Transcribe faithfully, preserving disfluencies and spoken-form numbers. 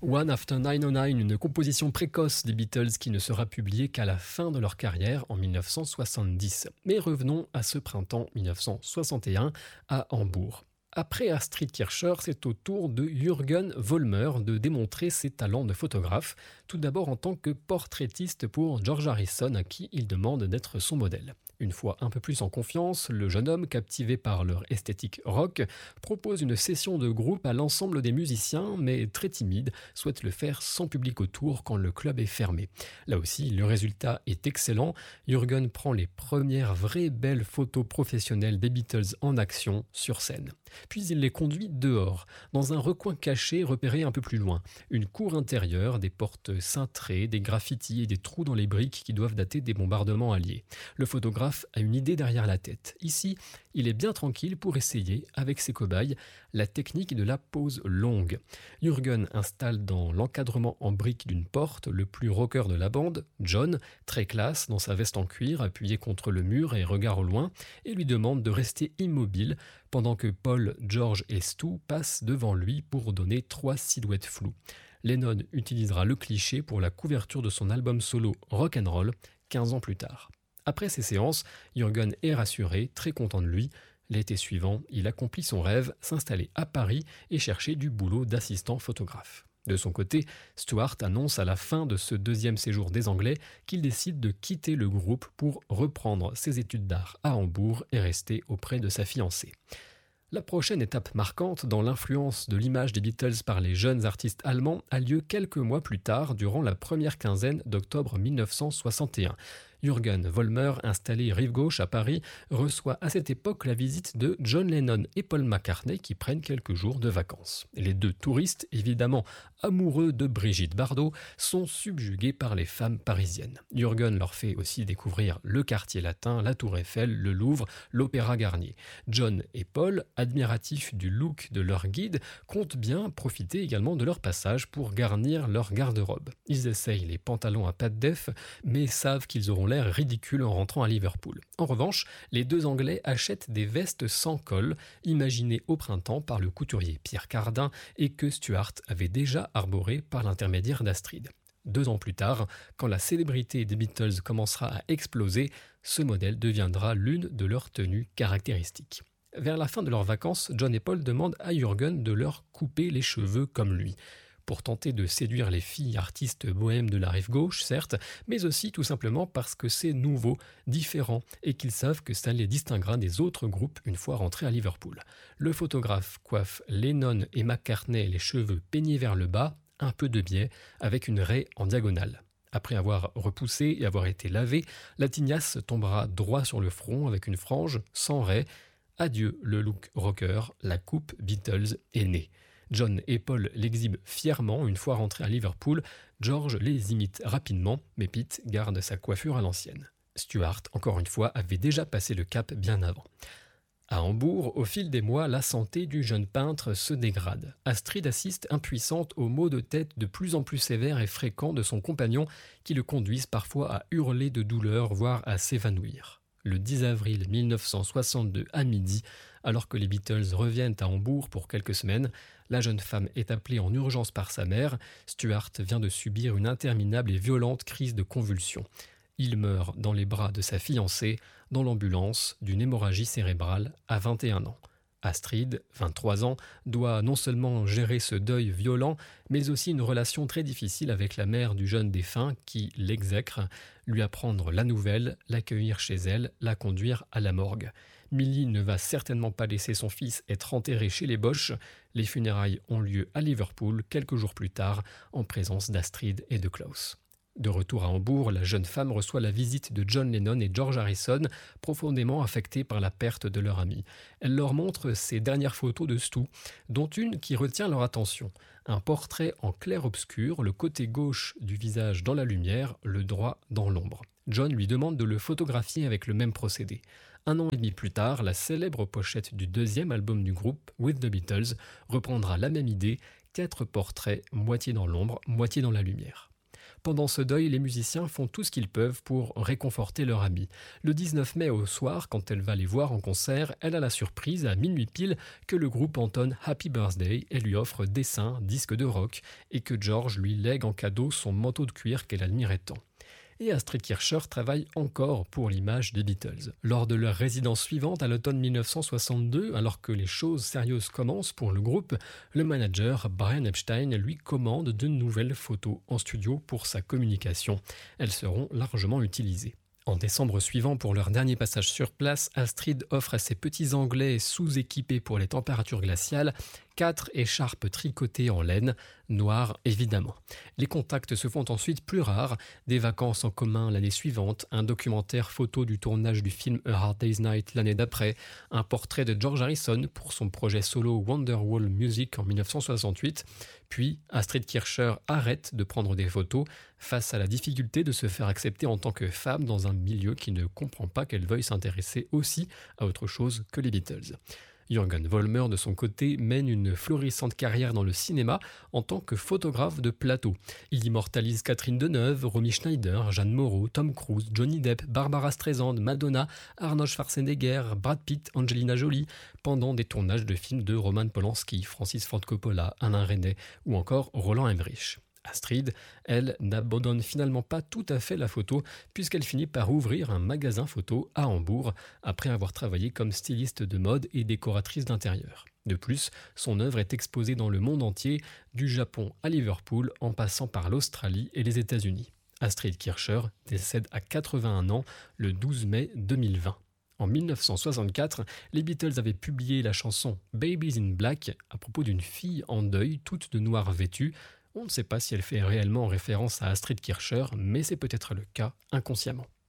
One After nine oh nine, une composition précoce des Beatles qui ne sera publiée qu'à la fin de leur carrière en dix-neuf cent soixante-dix. Mais revenons à ce printemps mille neuf cent soixante et un à Hambourg. Après Astrid Kirchherr, c'est au tour de Jürgen Vollmer de démontrer ses talents de photographe, tout d'abord en tant que portraitiste pour George Harrison à qui il demande d'être son modèle. Une fois un peu plus en confiance, le jeune homme, captivé par leur esthétique rock, propose une session de groupe à l'ensemble des musiciens, mais très timide, souhaite le faire sans public autour quand le club est fermé. Là aussi, le résultat est excellent. Jürgen prend les premières vraies belles photos professionnelles des Beatles en action sur scène. Puis il les conduit dehors, dans un recoin caché repéré un peu plus loin. Une cour intérieure, des portes cintrées, des graffitis et des trous dans les briques qui doivent dater des bombardements alliés. Le photographe a une idée derrière la tête. Ici, il est bien tranquille pour essayer, avec ses cobayes, la technique de la pose longue. Jürgen installe dans l'encadrement en briques d'une porte le plus rocker de la bande, John, très classe dans sa veste en cuir, appuyé contre le mur et regard au loin, et lui demande de rester immobile pendant que Paul, George et Stu passent devant lui pour donner trois silhouettes floues. Lennon utilisera le cliché pour la couverture de son album solo Rock'n'Roll quinze ans plus tard. Après ces séances, Jürgen est rassuré, très content de lui. L'été suivant, il accomplit son rêve, s'installer à Paris et chercher du boulot d'assistant photographe. De son côté, Stuart annonce à la fin de ce deuxième séjour des Anglais qu'il décide de quitter le groupe pour reprendre ses études d'art à Hambourg et rester auprès de sa fiancée. La prochaine étape marquante dans l'influence de l'image des Beatles par les jeunes artistes allemands a lieu quelques mois plus tard, durant la première quinzaine d'octobre mille neuf cent soixante et un. Jürgen Vollmer, installé rive gauche à Paris, reçoit à cette époque la visite de John Lennon et Paul McCartney qui prennent quelques jours de vacances. Les deux touristes, évidemment amoureux de Brigitte Bardot, sont subjugués par les femmes parisiennes. Jürgen leur fait aussi découvrir le quartier latin, la Tour Eiffel, le Louvre, l'Opéra Garnier. John et Paul, admiratifs du look de leur guide, comptent bien profiter également de leur passage pour garnir leur garde-robe. Ils essayent les pantalons à pattes d'Ef, mais savent qu'ils auront l'air ridicule en rentrant à Liverpool. En revanche, les deux Anglais achètent des vestes sans col, imaginées au printemps par le couturier Pierre Cardin et que Stuart avait déjà arboré par l'intermédiaire d'Astrid. Deux ans plus tard, quand la célébrité des Beatles commencera à exploser, ce modèle deviendra l'une de leurs tenues caractéristiques. Vers la fin de leurs vacances, John et Paul demandent à Jürgen de leur couper les cheveux comme lui. Pour tenter de séduire les filles artistes bohèmes de la rive gauche, certes, mais aussi tout simplement parce que c'est nouveau, différent, et qu'ils savent que ça les distinguera des autres groupes une fois rentrés à Liverpool. Le photographe coiffe Lennon et McCartney les cheveux peignés vers le bas, un peu de biais, avec une raie en diagonale. Après avoir repoussé et avoir été lavé, la tignasse tombera droit sur le front avec une frange sans raie. Adieu le look rocker, la coupe Beatles est née. John et Paul l'exhibent fièrement une fois rentrés à Liverpool. George les imite rapidement, mais Pete garde sa coiffure à l'ancienne. Stuart, encore une fois, avait déjà passé le cap bien avant. À Hambourg, au fil des mois, la santé du jeune peintre se dégrade. Astrid assiste impuissante aux maux de tête de plus en plus sévères et fréquents de son compagnon qui le conduisent parfois à hurler de douleur, voire à s'évanouir. Le dix avril mille neuf cent soixante-deux à midi, alors que les Beatles reviennent à Hambourg pour quelques semaines, la jeune femme est appelée en urgence par sa mère. Stuart vient de subir une interminable et violente crise de convulsions. Il meurt dans les bras de sa fiancée, dans l'ambulance, d'une hémorragie cérébrale à vingt et un ans. Astrid, vingt-trois ans, doit non seulement gérer ce deuil violent, mais aussi une relation très difficile avec la mère du jeune défunt qui l'exècre, lui apprendre la nouvelle, l'accueillir chez elle, la conduire à la morgue. Millie ne va certainement pas laisser son fils être enterré chez les Bosch. Les funérailles ont lieu à Liverpool quelques jours plus tard, en présence d'Astrid et de Klaus. De retour à Hambourg, la jeune femme reçoit la visite de John Lennon et George Harrison, profondément affectés par la perte de leur ami. Elle leur montre ses dernières photos de Stu, dont une qui retient leur attention. Un portrait en clair-obscur, le côté gauche du visage dans la lumière, le droit dans l'ombre. John lui demande de le photographier avec le même procédé. Un an et demi plus tard, la célèbre pochette du deuxième album du groupe, With the Beatles, reprendra la même idée, quatre portraits, moitié dans l'ombre, moitié dans la lumière. Pendant ce deuil, les musiciens font tout ce qu'ils peuvent pour réconforter leur amie. Le dix-neuf mai au soir, quand elle va les voir en concert, elle a la surprise, à minuit pile, que le groupe entonne Happy Birthday et lui offre dessin, disque de rock, et que George lui lègue en cadeau son manteau de cuir qu'elle admirait tant. Et Astrid Kircher travaille encore pour l'image des Beatles. Lors de leur résidence suivante à l'automne dix-neuf cent soixante-deux, alors que les choses sérieuses commencent pour le groupe, le manager Brian Epstein lui commande de nouvelles photos en studio pour sa communication. Elles seront largement utilisées. En décembre suivant, pour leur dernier passage sur place, Astrid offre à ses petits Anglais sous-équipés pour les températures glaciales quatre écharpes tricotées en laine, noires évidemment. Les contacts se font ensuite plus rares, des vacances en commun l'année suivante, un documentaire photo du tournage du film A Hard Day's Night l'année d'après, un portrait de George Harrison pour son projet solo Wonderwall Music en dix-neuf cent soixante-huit, puis Astrid Kircher arrête de prendre des photos face à la difficulté de se faire accepter en tant que femme dans un milieu qui ne comprend pas qu'elle veuille s'intéresser aussi à autre chose que les Beatles. Jürgen Vollmer, de son côté, mène une florissante carrière dans le cinéma en tant que photographe de plateau. Il immortalise Catherine Deneuve, Romy Schneider, Jeanne Moreau, Tom Cruise, Johnny Depp, Barbara Streisand, Madonna, Arnold Schwarzenegger, Brad Pitt, Angelina Jolie, pendant des tournages de films de Roman Polanski, Francis Ford Coppola, Alain Resnais ou encore Roland Emmerich. Astrid, elle, n'abandonne finalement pas tout à fait la photo puisqu'elle finit par ouvrir un magasin photo à Hambourg après avoir travaillé comme styliste de mode et décoratrice d'intérieur. De plus, son œuvre est exposée dans le monde entier, du Japon à Liverpool en passant par l'Australie et les États-Unis. Astrid Kircher décède à quatre-vingt-un ans le douze mai deux mille vingt. En dix-neuf cent soixante-quatre, les Beatles avaient publié la chanson Babies in Black à propos d'une fille en deuil, toute de noir vêtue. On ne sait pas si elle fait réellement référence à Astrid Kircher, mais c'est peut-être le cas inconsciemment.